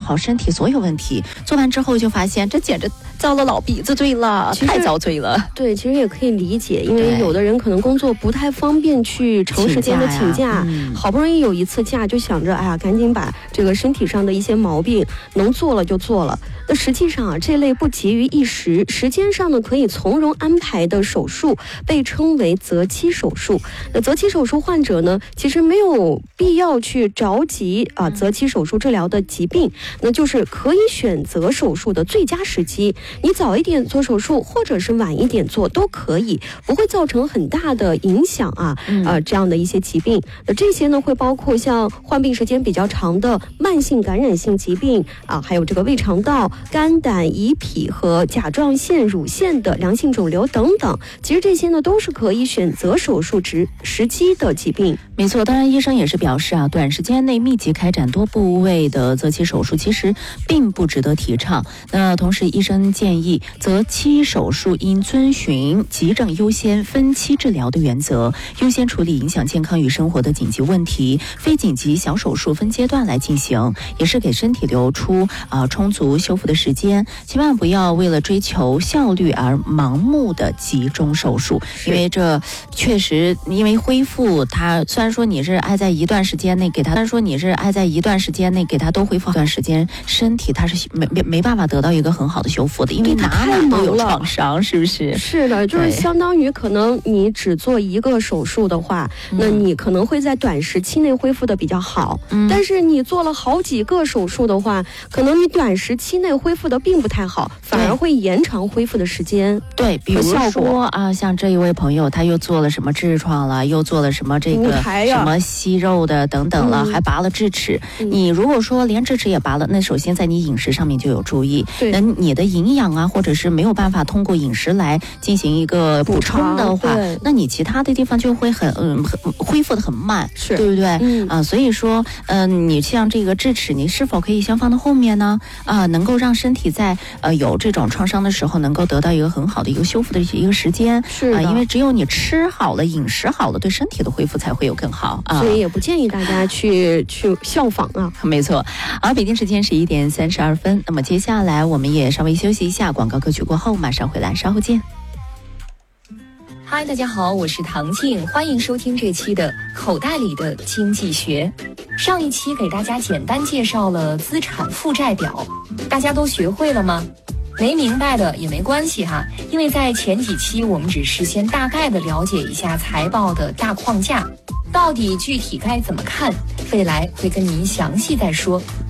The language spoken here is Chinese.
好身体所有问题。做完之后就发现这简直遭了老鼻子罪了，太遭罪了。 对，其实也可以理解，因为有的人可能工作不太方便去长时间的请假，好不容易有一次假，就想着哎呀，赶紧把这个身体上的一些毛病能做了就做了。那实际上啊，这类不急于一时，时间上呢可以从容安排的手术，被称为择期手术。那择期手术患者呢，其实没有必要去着急择期手术治疗的疾病，那就是可以选择手术的最佳时机。你早一点做手术，或者是晚一点做都可以，不会造成很大的影响这样的一些疾病。那这些呢，会包括像患病时间比较长的慢性感染性疾病还有这个胃肠道、肝胆、胰脾和甲状腺、乳腺的良性肿瘤等等。其实这些呢，都是可以选择手术时机的疾病。 没错，当然医生也是表示短时间内密集开展多部位的择期手术其实并不值得提倡。那同时医生建议择期手术应遵循急症优先、分期治疗的原则，优先处理影响健康与生活的紧急问题，非紧急小手术分阶段来进行，也是给身体留出充足修复的时间。千万不要为了追求效率而盲目的集中手术，因为这确实因为恢复它虽然说你是爱在一段时间内给它，都恢复一段时间，身体它是没办法得到一个很好的修复的，因为哪都有创伤，是不是？ 是的，就是相当于可能你只做一个手术的话，那你可能会在短时期内恢复的比较好，但是你做了好几个手术的话，可能你短时期内恢复的并不太好，反而会延长恢复的时间。 对，比如说像这一位朋友，他又做了什么痔疮了，又做了什么这个什么息肉的等等了，还拔了智齿。你如果说连智齿也拔了，那首先在你饮食上面就有注意，那你的营养或者是没有办法通过饮食来进行一个补充的话，那你其他的地方就会很恢复的很慢， 是对不对？所以说你像这个智齿，你是否可以先放到后面呢？能够让身体在有这种创伤的时候，能够得到一个很好的一个修复的一个时间。 是因为只有你吃好了、饮食好了，对身体的恢复才会有更好所以也不建议大家去效仿没错。而北京时间11点32分，那么接下来我们也稍微休息一下，广告歌曲过后马上回来，稍后见。 嗨，大家好，我是唐静，欢迎收听这期的口袋里的经济学。上一期给大家简单介绍了资产负债表，大家都学会了吗？没明白的也没关系因为在前几期我们只是先大概的了解一下财报的大框架，到底具体该怎么看，未来会跟您详细再说。